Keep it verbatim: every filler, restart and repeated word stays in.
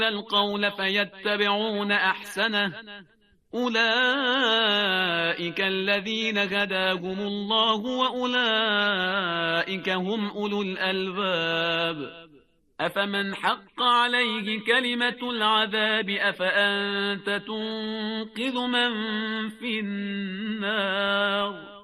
القول فيتبعون أحسنه أولئك الذين هداهم الله وأولئك هم أولو الألباب أفمن حق عليه كلمة العذاب أفأنت تنقذ من في النار